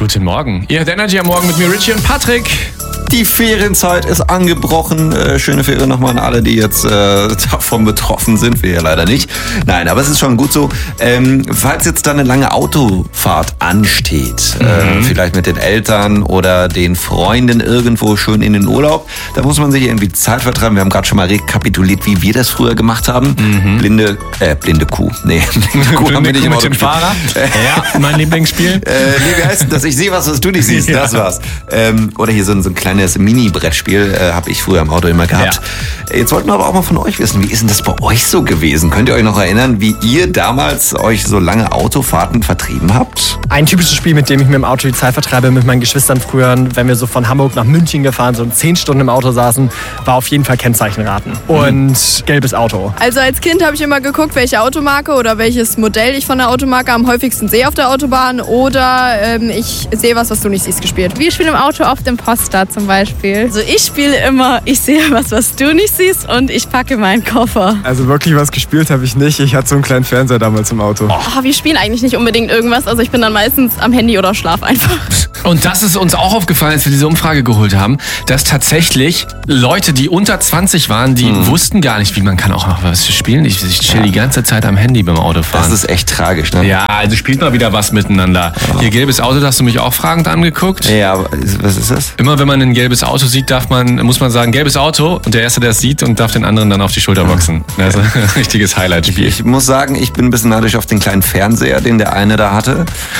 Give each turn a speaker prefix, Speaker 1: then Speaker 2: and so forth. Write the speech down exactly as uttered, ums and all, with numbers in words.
Speaker 1: Guten Morgen. Ihr hört Energy am Morgen mit mir, Richie und Patrick.
Speaker 2: Die Ferienzeit ist angebrochen. Äh, schöne Ferien nochmal an alle, die jetzt äh, davon betroffen sind. Wir ja leider nicht. Nein, aber es ist schon gut so. Ähm, falls jetzt da eine lange Autofahrt ansteht, mhm. äh, vielleicht mit den Eltern oder den Freunden irgendwo schön in den Urlaub, da muss man sich irgendwie Zeit vertreiben. Wir haben gerade schon mal rekapituliert, wie wir das früher gemacht haben. Mhm. Blinde, äh, blinde Kuh. Nee, blinde Kuh
Speaker 1: blinde
Speaker 2: haben wir nicht
Speaker 1: Kuh
Speaker 2: im
Speaker 1: mit
Speaker 2: Auto
Speaker 1: dem Fahrer. Ja, mein Lieblingsspiel.
Speaker 2: Äh, nee, wie heißt denn das? Ich sehe was, was du nicht siehst. Ja. Das war's. Ähm, oder hier so ein, so ein kleines Mini-Brettspiel äh, habe ich früher im Auto immer gehabt. Ja. Jetzt wollten wir aber auch mal von euch wissen, wie ist denn das bei euch so gewesen? Könnt ihr euch noch erinnern, wie ihr damals euch so lange Autofahrten vertrieben habt?
Speaker 3: Ein typisches Spiel, mit dem ich mir im Auto die Zeit vertreibe mit meinen Geschwistern früher, wenn wir so von Hamburg nach München gefahren sind und zehn Stunden im Auto saßen, war auf jeden Fall Kennzeichenraten und mhm. gelbes Auto.
Speaker 4: Also als Kind habe ich immer geguckt, welche Automarke oder welches Modell ich von der Automarke am häufigsten sehe auf der Autobahn oder ähm, ich sehe was, was du nicht siehst, gespielt.
Speaker 5: Wir spielen im Auto oft Imposter zum Beispiel. Also ich spiele immer, ich sehe was, was du nicht siehst und ich packe meinen Koffer.
Speaker 6: Also wirklich was gespielt habe ich nicht. Ich hatte so einen kleinen Fernseher damals im Auto.
Speaker 7: Oh, wir spielen eigentlich nicht unbedingt irgendwas. Also ich bin dann meistens am Handy oder schlaf einfach.
Speaker 1: Und das ist uns auch aufgefallen, als wir diese Umfrage geholt haben, dass tatsächlich Leute, die unter zwanzig waren, die mhm. wussten gar nicht, wie man kann auch noch was spielen. Ich, ich chill ja. die ganze Zeit am Handy beim Autofahren.
Speaker 2: Das ist echt tragisch, ne?
Speaker 1: Ja, also spielt mal wieder was miteinander. Oh. Hier, gelbes Auto, da hast du mich auch fragend angeguckt.
Speaker 2: Ja, was ist das?
Speaker 1: Immer wenn man ein gelbes Auto sieht, darf man, muss man sagen, gelbes Auto und der Erste, der es sieht und darf den anderen dann auf die Schulter boxen. Das ist ein richtiges Highlight-Spiel.
Speaker 2: Ich muss sagen, ich bin ein bisschen neidisch auf den kleinen Fernseher, den der eine da hatte.